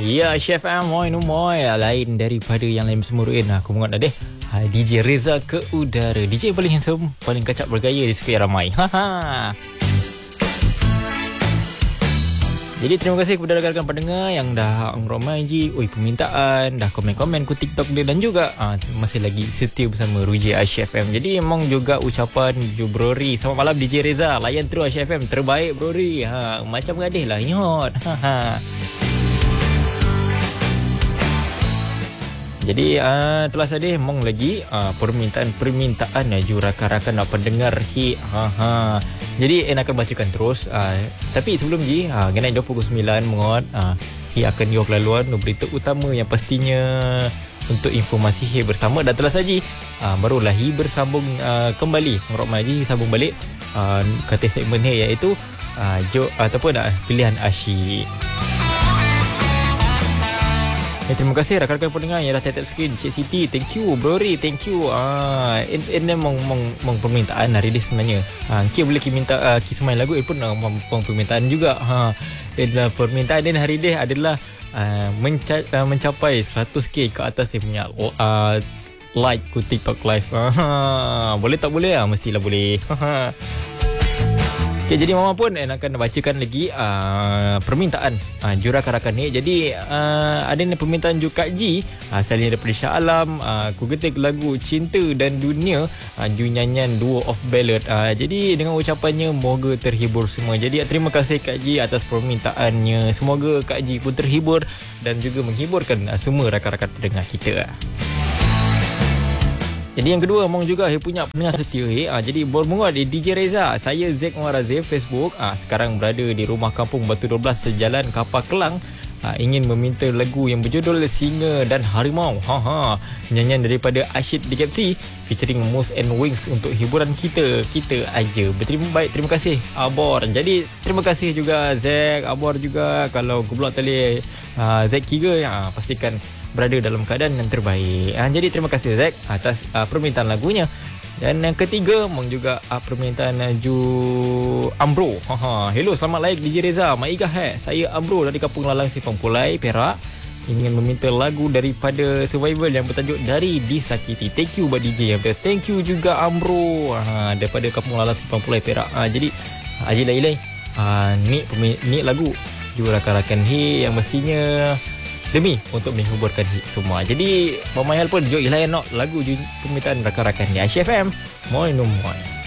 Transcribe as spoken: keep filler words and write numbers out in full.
Ya, Chef Am, moi no moi. Lain daripada yang lain semua Aku mengat dah deh. D J Reza ke udara. D J paling handsome, paling kacak bergaya di sekitar ramai. Haha. Jadi terima kasih kepada rakan-rakan pendengar yang dah ramai je, oi permintaan, dah komen-komen ku TikTok dia dan juga ah, masih lagi setia bersama Ruji Asyik F M. Jadi memang juga ucapan ju Brori. Selamat malam D J Reza, layan terus Asyik F M, terbaik Brori. Ha, macam gadis lah nyot. Ha. Jadi uh, telah sadih mong lagi uh, permintaan-permintaan uh, ju rakan-rakan nak pendengar hi. Ha ha. Jadi en akan bacakan terus uh, tapi sebelum ji uh, genai dua puluh sembilan mengot uh, hi akan yo laluan no berita utama yang pastinya untuk informasi hi bersama dan telah saji uh, barulah hi bersambung uh, kembali ngorok maji sambung balik uh, kata segmen hi iaitu uh, jo ataupun uh, pilihan asyik. Eh, terima kasih rakan-rakan pendengar yang dah tap screen. Cik Siti, thank you. Brori, thank you. Ah, ini mong mong mong permintaan hari ni sebenarnya. Ah, kita boleh kita minta uh, kita main lagu eh pun uh, mong permintaan juga. Ha, adalah permintaan ni hari ni adalah uh, menca- uh, mencapai seratus k ke atas saya punya uh, like ku TikTok live. Ah, boleh tak boleh ah? Mestilah boleh. Okay, jadi Mama pun eh, akan bacakan lagi uh, permintaan uh, jurakan-rakan ni. Jadi uh, ada ni permintaan ju Kak Ji, uh, asalnya daripada Shah Alam. uh, Ku getik lagu Cinta dan Dunia, uh, ju nyanyian duo of ballad. uh, Jadi dengan ucapannya moga terhibur semua. Jadi terima kasih Kak Ji atas permintaannya. Semoga Kak Ji pun terhibur dan juga menghiburkan uh, semua rakan-rakan pendengar kita. Jadi yang kedua mong juga saya punya pendengar setia eh. Ha, jadi bermungut di D J Reza. Saya Zek Muarazif Facebook. Ha, sekarang berada di rumah kampung Batu dua belas Sejalan Kapal Kelang. Ha, ingin meminta lagu yang berjudul Singa dan Harimau. Ha ha. Nyanyian daripada Ashid D K C featuring Moose and Wings untuk hiburan kita. Kita aja. Berterima baik. Terima kasih Abor. Jadi terima kasih juga Zek, Abor juga. Kalau ku blog tali uh, Zek Kiga ya, pastikan berada dalam keadaan yang terbaik. Ha, jadi terima kasih Zack atas uh, permintaan lagunya. Dan yang ketiga mong juga uh, permintaan uh, Ju Ambro. Ha ha. Hello, selamat like D J Reza. Maigah eh. Saya Ambro dari Kampung Lalang Simpang Pulai, Perak. Ingin meminta lagu daripada Survival yang bertajuk Dari Disakiti. Thank you buat D J yang betul. Thank you juga Ambro. Ha, daripada Kampung Lalang Simpang Pulai, Perak. Ha, jadi aji lai-lai. Ha, ni ni lagu ju rakan-rakan hi yang mestinya demi untuk menghiburkan semua. Jadi Mama Hel pun jom ilayan nak lagu permintaan rakan-rakan di Asyik F M. Moi no moi.